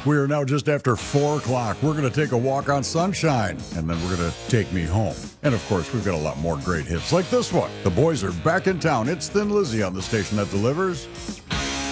We are now just after 4 o'clock. We're going to take a walk on sunshine, and then we're going to take me home. And of course, we've got a lot more great hits like this one. The boys are back in town. It's Thin Lizzy on the station that delivers